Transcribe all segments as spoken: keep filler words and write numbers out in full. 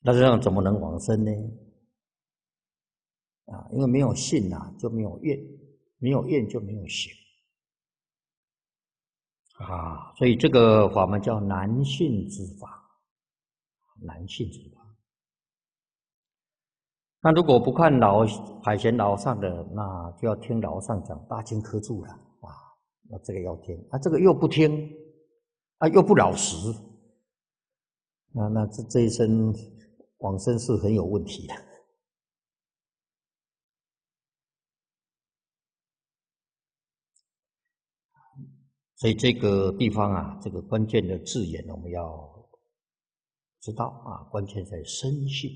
那这样怎么能往生呢？啊，因为没有信啊，就没有愿，没有愿就没有行啊，所以这个法门叫难信之法，难信之法。那如果不看老海贤老上的，那就要听老上讲大经科注了啊，那这个要听啊，这个又不听啊，又不老实，那那这这一生往生是很有问题的。所以这个地方啊，这个关键的字眼我们要知道啊，关键在深信。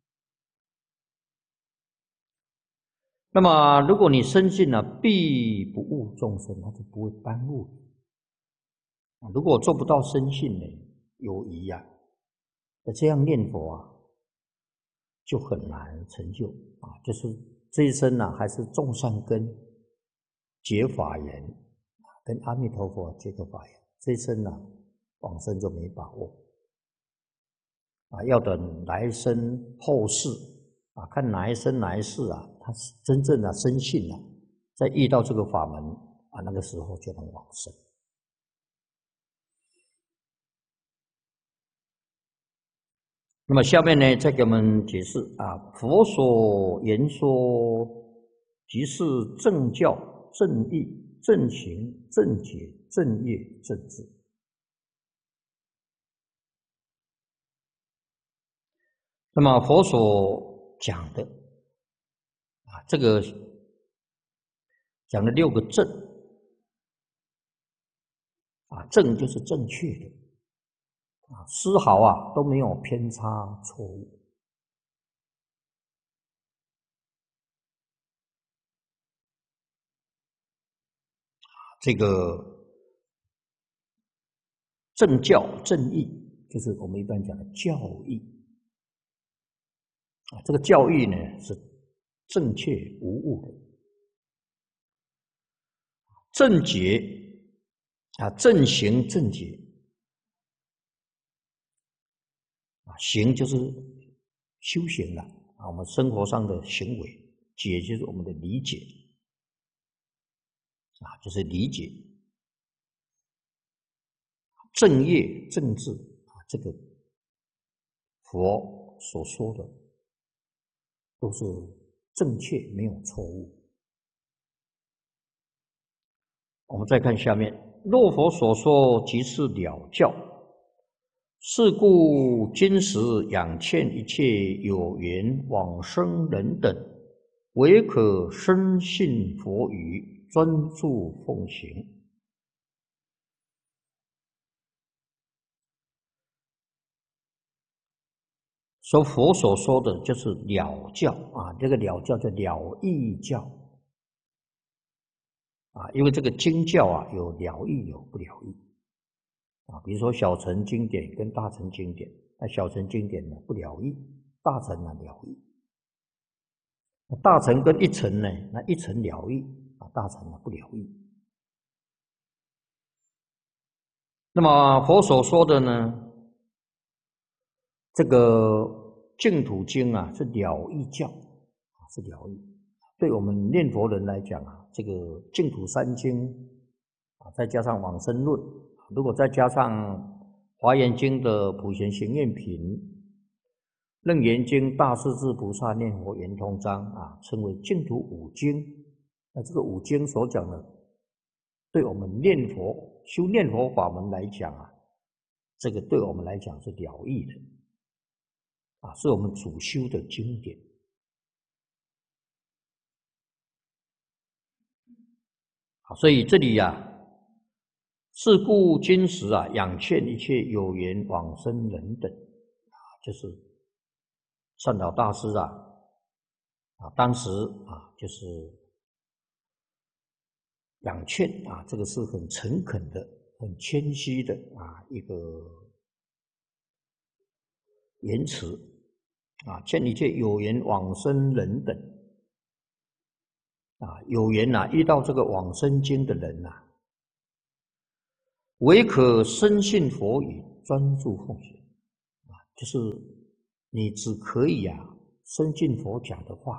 那么，如果你深信呢，必不误众生，他就不会耽误你。如果做不到深信呢，有疑啊，那这样念佛啊，就很难成就啊。就是这一生呢、啊，还是种善根、结法缘，跟阿弥陀佛结个法缘，这一生呢、啊，往生就没把握啊。要等来生后世啊，看哪一生哪一世啊，他真正的深信啊，再遇到这个法门啊，那个时候就能往生。那么下面呢，再给我们解释啊，佛所言说，即是正教、正义、正行、正解、正业、正智。那么佛所讲的啊，这个讲了六个正啊，正就是正确的啊，丝毫啊都没有偏差错误。这个正教正义，就是我们一般讲的教义啊。这个教义呢是正确无误的。正觉啊，正行正觉啊，行就是修行了啊，我们生活上的行为；解就是我们的理解啊，就是理解。正业正智啊，这个佛所说的都是正确，没有错误。我们再看下面，若佛所说即是了教，是故今时仰劝一切有缘往生人等，唯可深信佛语，专注奉行。说佛所说的就是了教啊，这个了教叫了义教啊，因为这个经教啊有了义有不了义啊，比如说小乘经典跟大乘经典，那小乘经典呢不了义，大乘呢了义。大乘跟一乘呢，那一乘了义啊，大乘呢不了义。那么佛所说的呢，这个净土经啊是了义教啊，是了义。对我们念佛人来讲啊，这个净土三经啊，再加上往生论，如果再加上华严经的普贤行愿品、楞严经大势至菩萨念佛圆通章啊，称为净土五经。那这个五经所讲的，对我们念佛修念佛法门来讲啊，这个对我们来讲是了义的啊，是我们主修的经典。好，所以这里呀、啊，是故今时啊，仰劝一切有缘往生人等啊，就是善导大师啊啊，当时啊就是仰劝啊，这个是很诚恳的、很谦虚的啊一个言辞啊，劝一切有缘往生人等啊，有缘呐、啊，遇到这个往生经的人呐、啊，唯可深信佛语，专注奉行啊，就是你只可以啊深信佛讲的话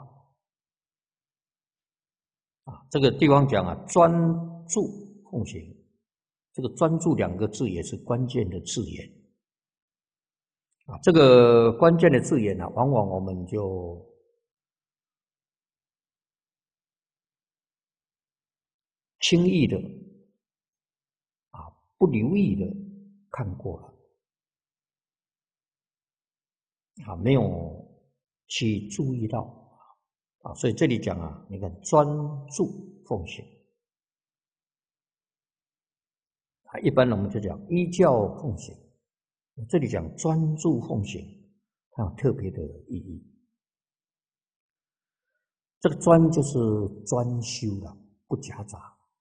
啊。这个地方讲啊，专注奉行，这个专注两个字也是关键的字眼啊。这个关键的字眼呢、啊，往往我们就轻易的啊，不留意的看过了啊，没有去注意到啊。所以这里讲啊，你看专注奉行啊，一般我们就讲依教奉行，这里讲专注奉行，它有特别的意义。这个专就是专修了，不夹杂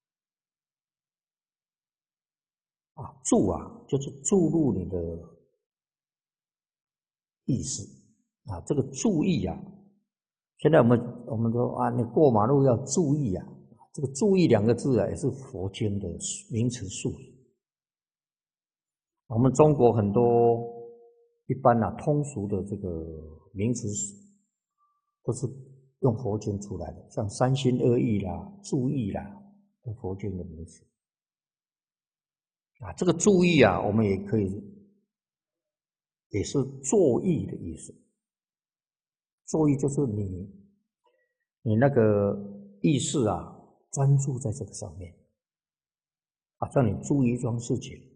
啊。注啊，就是注入你的意识啊，这个注意啊。现在我们我们说啊，你过马路要注意啊，这个注意两个字啊，也是佛经的名词术语。我们中国很多一般啊通俗的这个名词都是用佛经出来的，像三心二意啦、注意啦，都佛经的名词啊。这个注意啊，我们也可以也是作意的意思。作意就是你你那个意识啊，专注在这个上面啊，让你注意一桩事情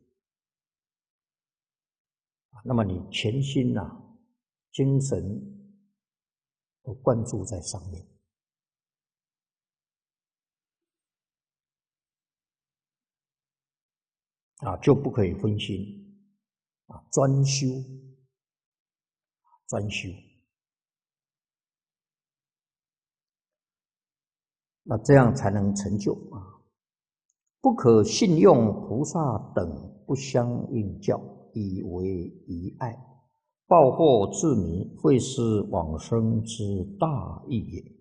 啊，那么你全心呐、啊、精神都灌注在上面啊，就不可以分心啊，专修专修。那这样才能成就啊！不可信用菩萨等不相应教，以为疑碍，报惑自迷，会是往生之大义也。